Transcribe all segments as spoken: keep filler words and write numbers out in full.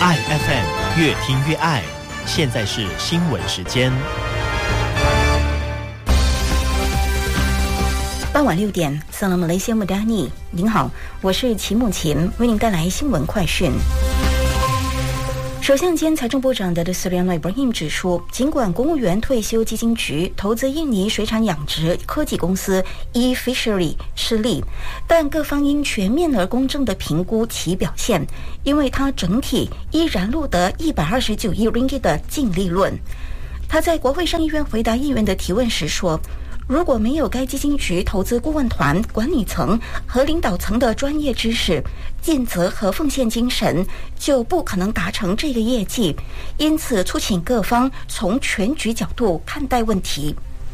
爱 F M 越听越爱。现在是新闻时间。 傍晚六点，萨拉马雷西亚穆达尼，您好，我是齐木琴，为您带来新闻快讯。首相兼财政部长的斯里安·布拉希姆指出，尽管公务员退休基金局投资印尼水产养殖科技公司 eFishery 失利，但各方应全面而公正地评估其表现，因为它整体依然录得一百二十九亿 ringgit 的净利润。他在国会上议院回答议员的提问时说，如果没有该基金局投资顾问团、管理层和领导层的专业知识、尽责和奉献精神，就不可能达成这个业绩。因此，促请各方从全局角度看待问题。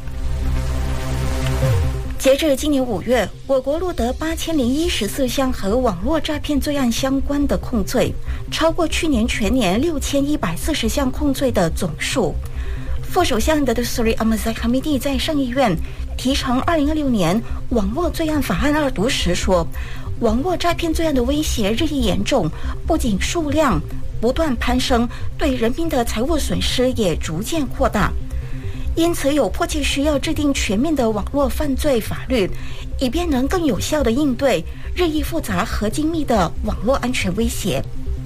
截至今年五月，我国录得八千零一十四项和网络诈骗罪案相关的控罪，超过去年全年六千一百四十项控罪的总数。副首相的Sri Ahmad Hamidi 在上议院提呈二零二六年网络罪案法案二读时说，网络诈骗罪案的威胁日益严重，不仅数量不断攀升，对人民的财务损失也逐渐扩大。因此有迫切需要制定全面的网络犯罪法律，以便能更有效地应对日益复杂和精密的网络安全威胁。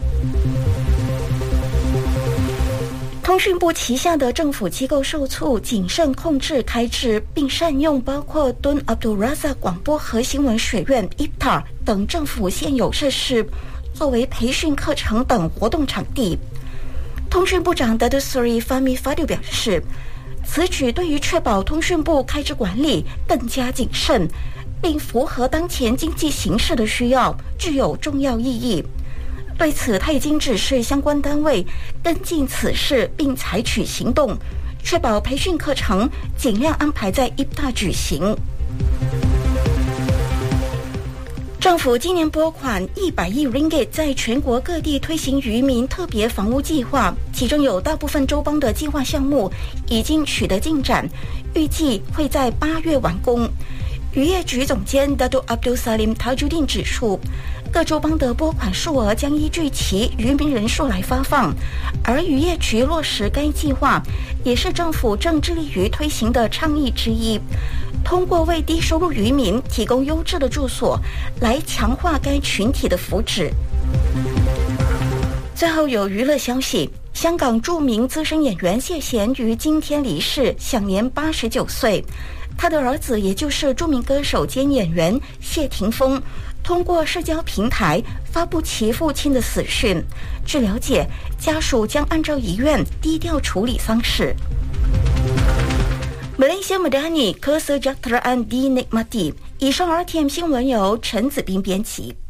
通讯部旗下的政府机构受促谨慎控制开支，并善用包括敦 Abdul Razak 广播和新闻学院 I P T A 等政府现有设施作为培训课程等活动场地。通讯部长 Datuk Seri Fahmi Fadil 表示，此举对于确保通讯部开支管理更加谨慎，并符合当前经济形势的需要，具有重要意义。对此，他已经指示相关单位跟进此事，并采取行动，确保培训课程尽量安排在 I P T A 举行。政府今年拨款一百亿 ringgit 在全国各地推行渔民特别房屋计划，其中有大部分州邦的计划项目已经取得进展，预计会在八月完工。渔业局总监 Datuk Abdul Salim Tajuddin 指出，各州邦的拨款数额将依据其渔民人数来发放，而渔业局落实该计划也是政府正致力于推行的倡议之一，通过为低收入渔民提供优质的住所，来强化该群体的福祉。最后有娱乐消息，香港著名资深演员谢贤于今天离世，享年八十九岁。他的儿子，也就是著名歌手兼演员谢霆锋，通过社交平台发布其父亲的死讯。据了解，家属将按照遗愿低调处理丧事。Malaysia Madani Kesejahteraaan dinikmati。以上 R T M 新闻由陈子斌编辑。